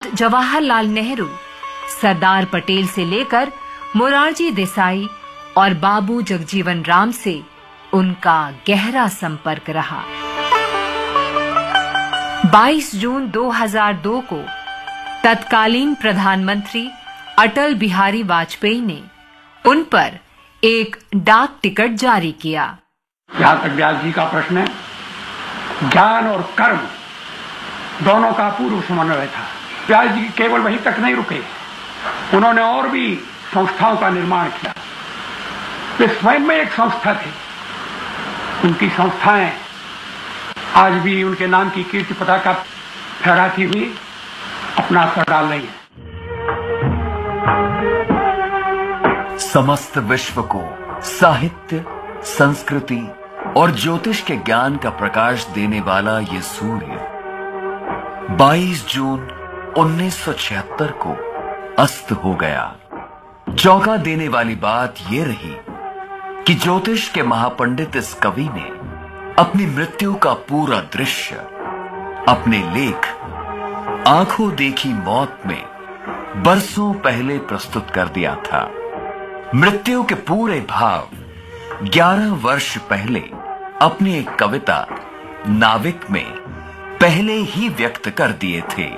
पंडित जवाहरलाल नेहरू, सरदार पटेल से लेकर मोरारजी देसाई और बाबू जगजीवन राम से उनका गहरा संपर्क रहा। 22 जून 2002 को तत्कालीन प्रधानमंत्री अटल बिहारी वाजपेयी ने उन पर एक डाक टिकट जारी किया। जहां तक व्यास जी का प्रश्न है, ज्ञान और कर्म दोनों का पूर्व समन्वय था। व्यास जी केवल वहीं तक नहीं रुके, उन्होंने और भी संस्थाओं का निर्माण किया। वे स्वयं में एक संस्था थे। उनकी संस्थाएं आज भी उनके नाम की कीर्ति पताका फहराती हुई अपना असर डाल रही है। समस्त विश्व को साहित्य, संस्कृति और ज्योतिष के ज्ञान का प्रकाश देने वाला ये सूर्य 22 जून 1976 को अस्त हो गया। चौंका देने वाली बात यह रही कि ज्योतिष के महापंडित इस कवि ने अपनी मृत्यु का पूरा दृश्य अपने लेख आंखों देखी मौत में बरसों पहले प्रस्तुत कर दिया था। मृत्यु के पूरे भाव 11 वर्ष पहले अपनी एक कविता नाविक में पहले ही व्यक्त कर दिए थे।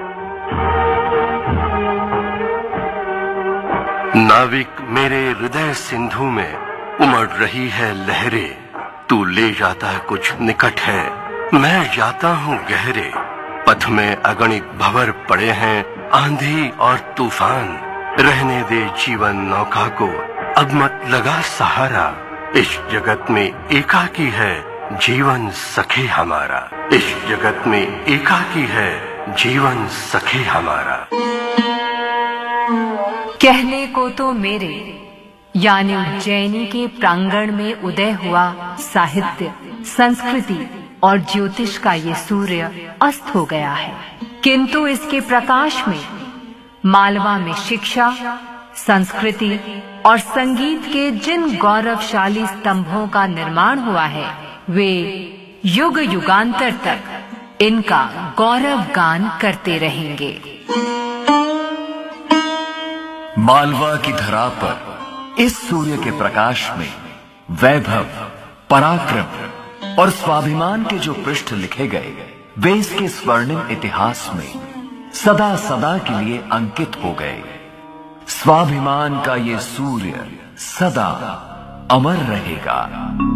नाविक मेरे हृदय सिंधु में उमड़ रही है लहरें, तू ले जाता है कुछ निकट है, मैं जाता हूँ गहरे। पथ में अगणित भंवर पड़े हैं आंधी और तूफान, रहने दे जीवन नौका को अब मत लगा सहारा। इस जगत में एकाकी है जीवन सखी हमारा, इस जगत में एकाकी है जीवन सखी हमारा। कहने को तो मेरे यानी उज्जैनी के प्रांगण में उदय हुआ साहित्य, संस्कृति और ज्योतिष का ये सूर्य अस्त हो गया है, किंतु इसके प्रकाश में मालवा में शिक्षा, संस्कृति और संगीत के जिन गौरवशाली स्तंभों का निर्माण हुआ है, वे युग युगांतर तक इनका गौरव गान करते रहेंगे। मालवा की धरा पर इस सूर्य के प्रकाश में वैभव, पराक्रम और स्वाभिमान के जो पृष्ठ लिखे गए, वे इसके स्वर्णिम इतिहास में सदा सदा के लिए अंकित हो गए। स्वाभिमान का ये सूर्य सदा अमर रहेगा।